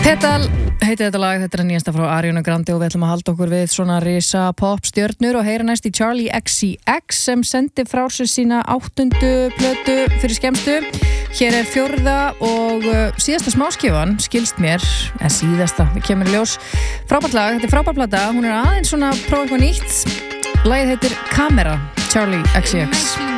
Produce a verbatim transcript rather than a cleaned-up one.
Petal heiti þetta lag, þetta er nýjasta frá Ariana Grande og við ætlum að halda okkur við svona risa pop stjörnur og heyra næst í Charlie X C X sem sendi frá sér sína áttundu plötu fyrir skemmstu. Hér er fjórða og síðasta smáskifan, skilst mér, en síðasta, við kemur í ljós. Frábært lag, þetta er frábært plata, hún er aðeins svona prófa eitthvað nýtt. Lagið heitir Camera, Charlie X C X.